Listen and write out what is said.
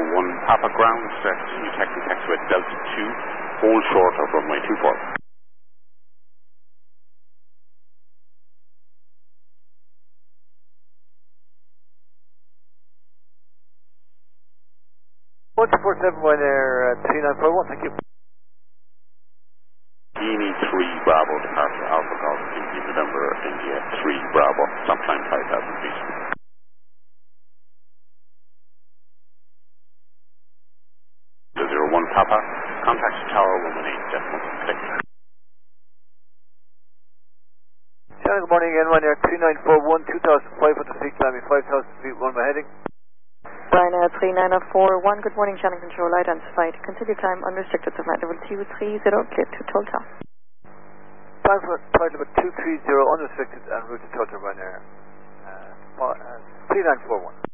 01 Papa ground set, you taxi with Delta 2, hold short of runway 24. One 247 Ryanair 3941, thank you. Guinea 3 Bravo, departure Alpha Golf, India November, India 3 Bravo, stop time 5,000 feet. 01 Papa, contact Tower 118, decimal click. Shannon, good morning again, Ryanair 3941, 2,500 feet, climbing 5,000 feet, one by heading. Ryanair 3941, good morning, Shannon Control, identified. Continue climb unrestricted to flight level 230, clear to Tulta. Flight level 230, unrestricted, en route to Tulta, Ryanair 3941.